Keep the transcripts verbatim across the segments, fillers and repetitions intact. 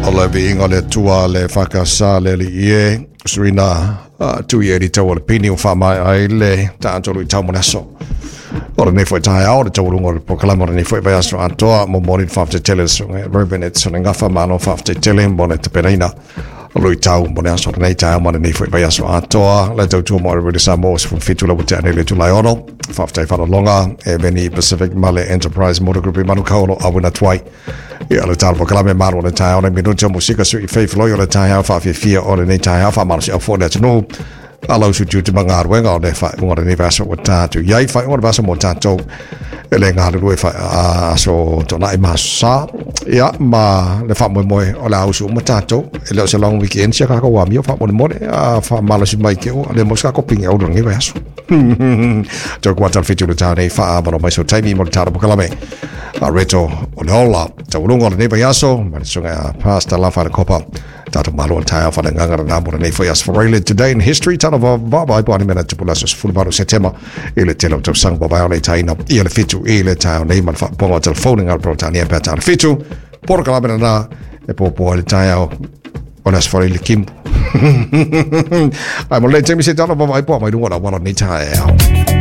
Ola vinga le tua le whakasa le li ie Serena tui e di tau le pini o whamai ai le tātou i tau monaso. Ora nei foi tai au le tau rungo le pokalama nei foi vai aso atoa mo mori whafte tele so Ruben et so ngafa mano whafte tele mbone te pereina. Lui tau mo aso nei tai mo nei foi vai aso atoa le tau tu mo re sa mo from fitu la buta nei le tu lai ono whafte whara longa e veni Pacific Male Enterprise Motor Group i manu kaulo awina twai. Ia le tau pokalama maro le tai ona minuto musika su i fei floi o le tai au whafte fia o le nei tai au whamaro si au fōne atu no Alo su tu te manga ruenga o le fai ngora ni vaso o tatu. Iai fai ngora vaso mo tatu e le ngā rui fai aso tona i masa. Ia ma le fai moe moe o le ausu mo tatu. E leo se long weekend sia kako wami o fai moe moe a fai mala si mai keo. Le mo ska ko pingi au rangi vaso. Tau kua tal fitu le tau nei fai amano mai so taimi mo le tau pokalame. A reto o le ola. Tau lungo le neba yaso. Ma le sunga pasta la fai le kopa. Tatu malo o tai awhana ngangara nā mora nei whai as for Ireland Today in History tana wa wabai bwani mena tupula sa fulbaru September i le telo tau sang babai o nei taina i le fitu i le tai o nei man whaponga telefoni ngal pro tani e pētā le fitu poro kalamena nā e pōpō le tai au o nas for Ireland Kim ai mo le temi se tana wabai pō mai runga na wala nei tai au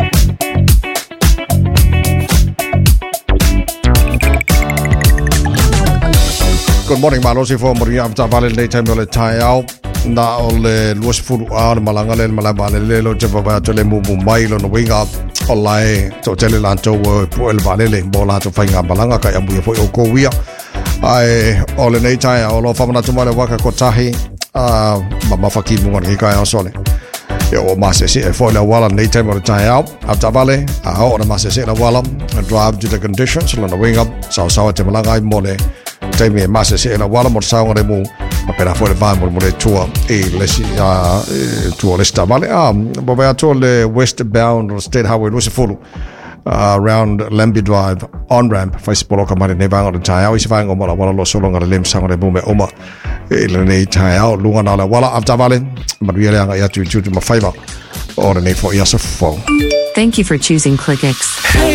Good morning, Malosi for Moria Vale Day time ole tai au na ole luas fulu a malanga le malaba le lo te baba to le mumu mai lo no winga olai to tele lanto po el vale le bola to fainga malanga ka amu fo o ko wia ai ole nei tai au lo famana to male waka kotahi a mama faki mu ngi ka au sole e o masese e fo le wala nei time ole tai au after vale a o na masese la wala drive to the conditions lo no winga sao sao te malanga i mole Taimi e masa se ela wala mo saunga le mu a pera fo le vai mo le tua e le si a tua le sta vale a bo vai to le westbound or state highway lo se fulu around Lamby Drive on ramp Facebook ka mare ne vanga le tai au i se vanga mo la wala lo solo ngara lem saunga le mu me oma e le nei tai au lunga na la wala after vale ma ria anga ya tu tu ma faiva or nei fo ia so fo Thank you for choosing ClickX.